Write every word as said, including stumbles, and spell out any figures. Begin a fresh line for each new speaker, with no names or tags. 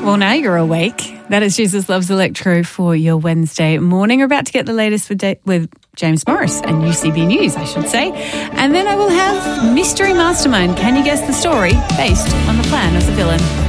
Well, now you're awake. That is Jesus Loves Electro for your Wednesday morning. We're about to get the latest with, da- with James Morris and U C B News, I should say. And then I will have Mystery Mastermind. Can you guess the story based on the plan of the villain?